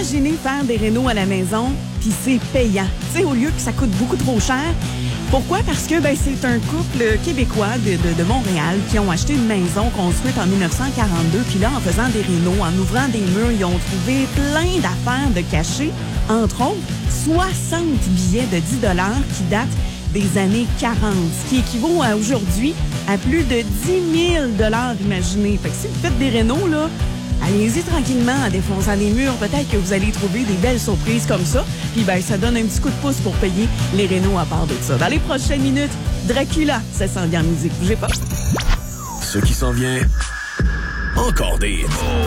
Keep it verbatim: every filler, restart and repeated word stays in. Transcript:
imaginez faire des rénaux à la maison, puis c'est payant. Tu sais, au lieu que ça coûte beaucoup trop cher. Pourquoi? Parce que ben, c'est un couple québécois de, de, de Montréal qui ont acheté une maison construite en dix-neuf cent quarante-deux. Puis là, en faisant des rénaux, en ouvrant des murs, ils ont trouvé plein d'affaires de cachées. Entre autres, soixante billets de dix dollars qui datent des années quarante, ce qui équivaut à aujourd'hui à plus de dix mille dollars, imaginez. Fait que si vous faites des rénaux, là, allez-y tranquillement en défonçant les murs. Peut-être que vous allez trouver des belles surprises comme ça. Puis ben, ça donne un petit coup de pouce pour payer les rénaux à part de ça. Dans les prochaines minutes, Dracula, ça s'en vient en musique. Bougez pas. Ce qui s'en vient, encore des